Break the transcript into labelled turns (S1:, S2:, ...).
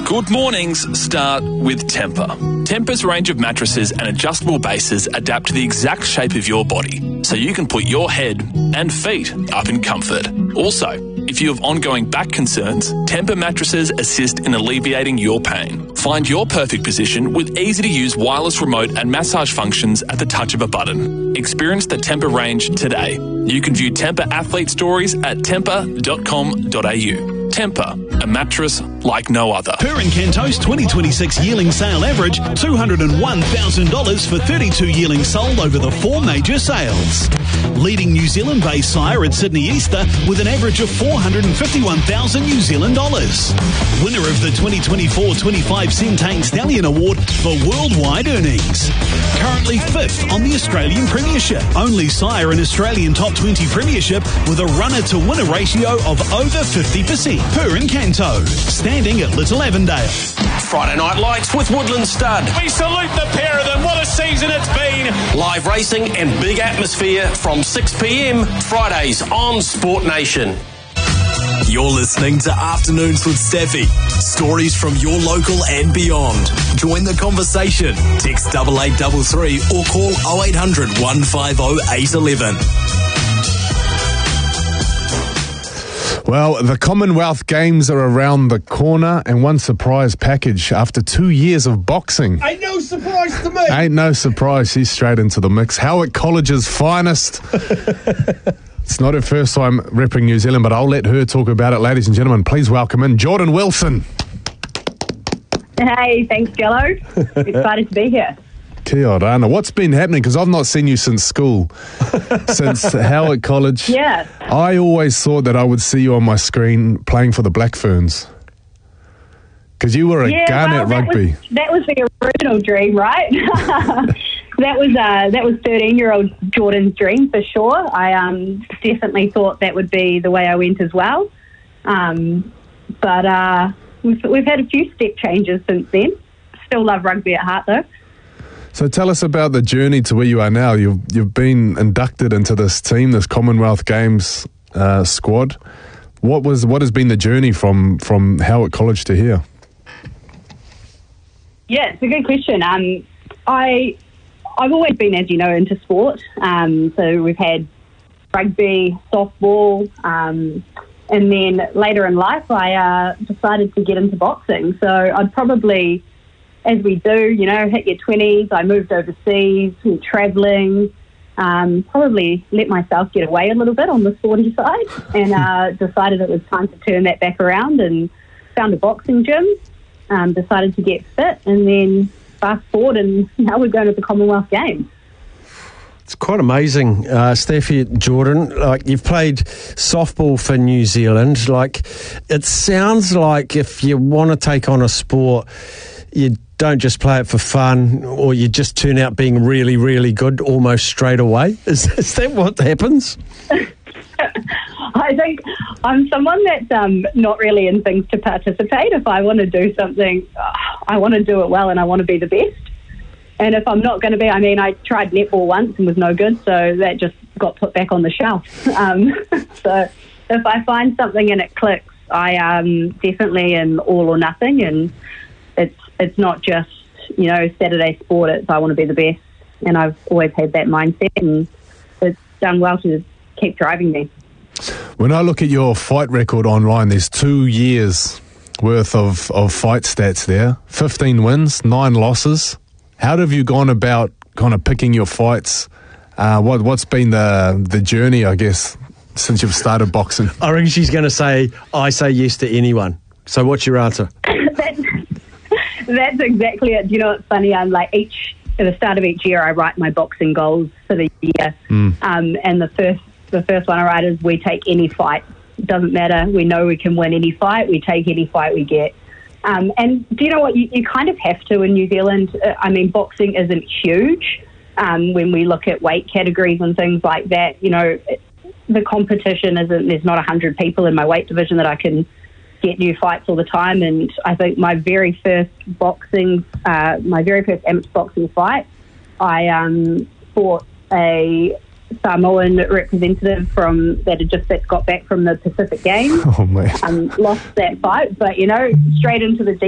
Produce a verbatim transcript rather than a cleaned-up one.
S1: Good mornings start with Tempur. Tempur's range of mattresses and adjustable bases adapt to the exact shape of your body, so you can put your head and feet up in comfort. Also, if you have ongoing back concerns, Tempur mattresses assist in alleviating your pain. Find your perfect position with easy-to-use wireless remote and massage functions at the touch of a button. Experience the Tempur range today. You can view Tempur athlete stories at tempur dot com dot a u. Tempur, a mattress like no other.
S2: Per and Canto's twenty twenty-six yearling sale average, two hundred one thousand dollars for thirty-two yearlings sold over the four major sales. Leading New Zealand-based sire at Sydney Easter with an average of four hundred fifty-one thousand New Zealand dollars. Winner of the twenty twenty-four twenty-five Centane Stallion Award for worldwide earnings. Currently fifth on the Australian Premiership. Only sire in Australian Top twenty Premiership with a runner-to-winner ratio of over fifty percent. Per and Canto, standing at Little Avondale.
S3: Friday Night Lights with Woodland Stud.
S4: We salute the pair of them. What a season it's been.
S3: Live racing and big atmosphere from six p.m. Fridays on Sport Nation.
S5: You're listening to Afternoons with Steffi. Stories from your local and beyond. Join the conversation. Text double eight double three or call oh eight hundred, one five oh, eight one one.
S6: Well, the Commonwealth Games are around the corner, and one surprise package after two years of boxing.
S4: Ain't no surprise to me.
S6: Ain't no surprise. She's straight into the mix. Howard College's finest. It's not her first time repping New Zealand, but I'll let her talk about it. Ladies and gentlemen, please welcome in Jordan Wilson.
S7: Hey, thanks, Jello. Excited to be here.
S6: Kia ora. What's been happening? Because I've not seen you since school, since Howard College.
S7: Yeah.
S6: I always thought that I would see you on my screen playing for the Black Ferns. Because you were a
S7: yeah,
S6: gun
S7: well,
S6: at
S7: that
S6: rugby.
S7: Was, that was the original dream, right? that was uh, that was thirteen-year-old Jordan's dream for sure. I um, definitely thought that would be the way I went as well. Um, but uh, we've, we've had a few step changes since then. Still love rugby at heart, though.
S6: So tell us about the journey to where you are now. You've you've been inducted into this team, this Commonwealth Games uh, squad. What was what has been the journey from from Howard College to here?
S7: Yeah, it's a good question. Um, I I've always been, as you know, into sport. Um, so we've had rugby, softball, um, and then later in life, I uh, decided to get into boxing. So I'd probably, as we do, you know, hit your twenties, I moved overseas, went travelling, um, probably let myself get away a little bit on the sporty side, and uh, decided it was time to turn that back around and found a boxing gym, um, decided to get fit, and then fast forward and now we're going to the Commonwealth Games.
S8: It's quite amazing, uh, Steffi, Jordan. Like, you've played softball for New Zealand. Like, it sounds like if you want to take on a sport, you don't just play it for fun, or you just turn out being really, really good almost straight away. Is, is that what happens?
S7: I think I'm someone that's um, not really in things to participate. If I want to do something, I want to do it well and I want to be the best. And if I'm not going to be, I mean, I tried netball once and was no good, so that just got put back on the shelf. Um, so if I find something and it clicks, I um, definitely am all or nothing, and it's it's not just, you know, Saturday sport, it's I want to be the best, and I've always had that mindset, and it's done well to keep driving me.
S6: When I look at your fight record online, there's two years worth of, of fight stats there. fifteen wins, nine losses. How have you gone about kind of picking your fights? Uh, what, what's been the the journey, I guess, since you've started boxing?
S8: I reckon she's going to say, I say yes to anyone. So what's your answer?
S7: that's, that's exactly it. You know, it's funny. I'm like each at the start of each year, I write my boxing goals for the year, mm. um, and the first the first one I write is we take any fight. It doesn't matter. We know we can win any fight. We take any fight we get. Um, and do you know what? You, you kind of have to in New Zealand. Uh, I mean, boxing isn't huge. Um, when we look at weight categories and things like that, you know, it, the competition isn't, there's not one hundred people in my weight division that I can get new fights all the time. And I think my very first boxing, uh, my very first amateur boxing fight, I um, fought a Samoan representative from that had just got back from the Pacific Games.
S6: Oh, man.
S7: Um, lost that fight, but, you know, straight into the deep